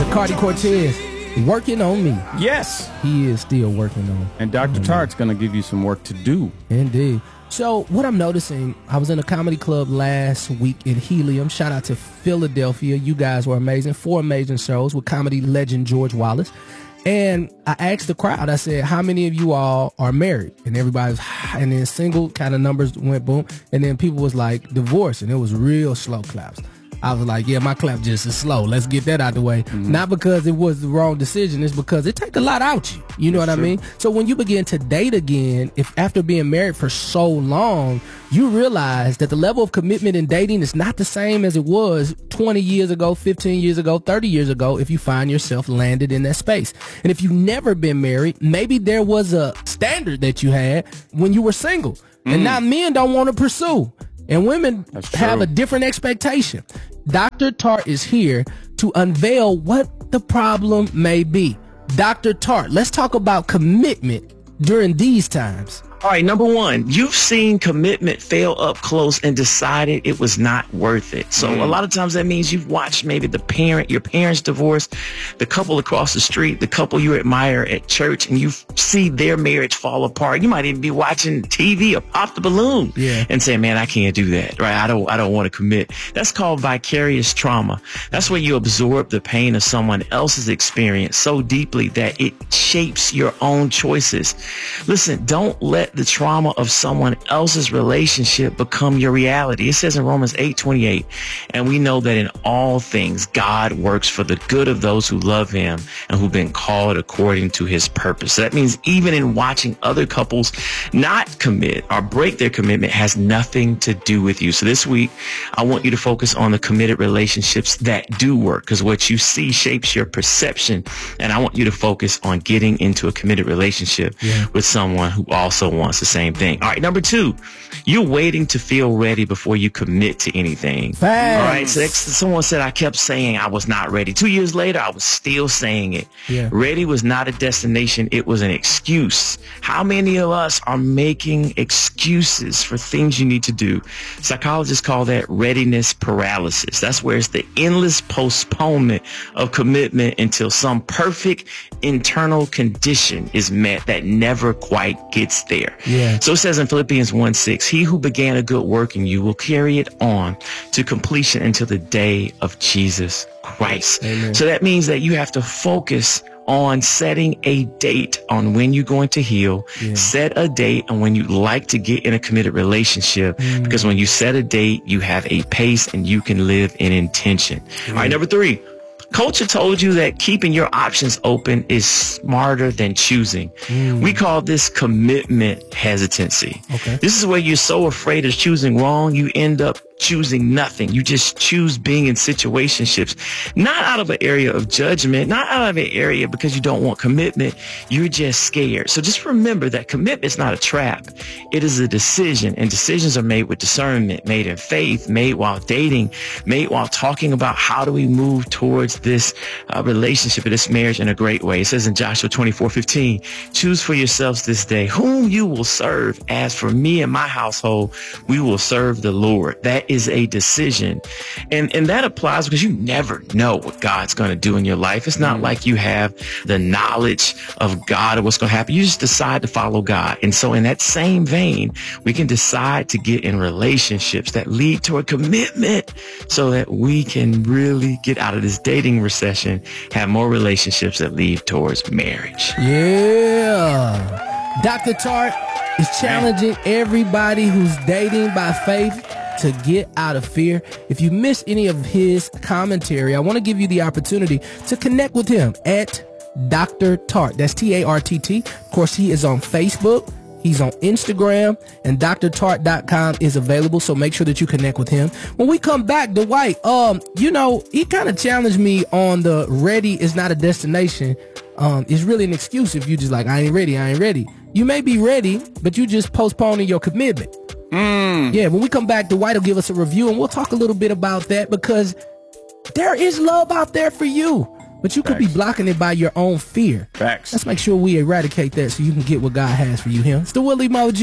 Cardi Cortez, working on me. Yes. He is still working on. And Dr. Tart's going to give you some work to do. Indeed. So what I'm noticing, I was in a comedy club last week in Helium. Shout out to Philadelphia. You guys were amazing. 4 amazing shows with comedy legend George Wallace. And I asked the crowd, I said, how many of you all are married? And everybody's, and then single kind of numbers went boom. And then people was like divorced, and it was real slow claps. I was like, yeah, my clap just is slow. Let's get that out the way. Not because it was the wrong decision. It's because it takes a lot out you. You know what I mean? So when you begin to date again, if after being married for so long, you realize that the level of commitment in dating is not the same as it was 20 years ago, 15 years ago, 30 years ago, if you find yourself landed in that space. And if you've never been married, maybe there was a standard that you had when you were single. And now men don't want to pursue. And women have a different expectation. Dr. Tart is here to unveil what the problem may be. Dr. Tart, let's talk about commitment during these times. All right, number one, you've seen commitment fail up close and decided it was not worth it. So a lot of times that means you've watched maybe your parents divorce, the couple across the street, the couple you admire at church, and you see their marriage fall apart. You might even be watching TV or pop the balloon and say, man, I can't do that, right? I don't want to commit. That's called vicarious trauma. That's where you absorb the pain of someone else's experience so deeply that it shapes your own choices. Listen, don't let the trauma of someone else's relationship become your reality. It says in Romans 8:28, and we know that in all things God works for the good of those who love him and who've been called according to his purpose. So that means even in watching other couples not commit or break their commitment has nothing to do with you. So this week, I want you to focus on the committed relationships that do work, because what you see shapes your perception. And I want you to focus on getting into a committed relationship with someone who also wants the same thing. All right, number 2, you're waiting to feel ready before you commit to anything. Facts. All right, so someone said I kept saying I was not ready. 2 years later, I was still saying it. Ready was not a destination. It was an excuse. How many of us are making excuses for things you need to do? Psychologists call that readiness paralysis. That's where it's the endless postponement of commitment until some perfect internal condition is met that never quite gets there. So it says in Philippians 1:6, he who began a good work in you will carry it on to completion until the day of Jesus Christ. So that means that you have to focus on setting a date on when you're going to heal. Set a date on when you'd like to get in a committed relationship, because when you set a date, you have a pace and you can live in intention. All right, number 3. Culture told you that keeping your options open is smarter than choosing. We call this commitment hesitancy. This is where you're so afraid of choosing wrong, you end up choosing nothing. You just choose being in situationships, not out of an area of judgment, not out of an area because you don't want commitment. You're just scared. So just remember that commitment is not a trap. It is a decision, and decisions are made with discernment, made in faith, made while dating, made while talking about how do we move towards this relationship or this marriage in a great way. It says in Joshua 24:15, choose for yourselves this day whom you will serve. As for me and my household, we will serve the Lord. That is a decision. And that applies because you never know what God's going to do in your life. It's not like you have the knowledge of God or what's going to happen. You just decide to follow God. And so in that same vein, we can decide to get in relationships that lead to a commitment so that we can really get out of this dating recession, have more relationships that lead towards marriage. Dr. Tart is challenging everybody who's dating by faith to get out of fear. If you missed any of his commentary, I want to give you the opportunity to connect with him at Dr. Tart. That's T-A-R-T-T. Of course, he is on Facebook. He's on Instagram, and drtart.com is available, so make sure that you connect with him. When we come back, Dwight, he kind of challenged me on the ready is not a destination. It's really an excuse if you just like, I ain't ready. You may be ready, but you just postponing your commitment. Yeah, when we come back, Dwight will give us a review, and we'll talk a little bit about that, because there is love out there for you, but you could be blocking it by your own fear. Let's make sure we eradicate that so you can get what God has for you here. It's the Willie Mojo.